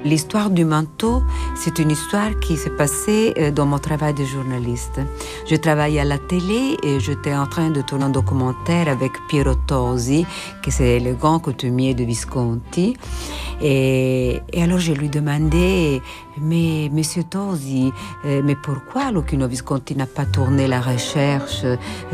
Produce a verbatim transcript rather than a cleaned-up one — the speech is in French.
L'histoire du manteau, c'est une histoire qui s'est passée dans mon travail de journaliste. Je travaillais à la télé et j'étais en train de tourner un documentaire avec Piero Tosi, qui c'est le grand coutumier de Visconti. Et, et alors je lui demandais, mais Monsieur Tosi, mais pourquoi Luchino Visconti n'a pas tourné la recherche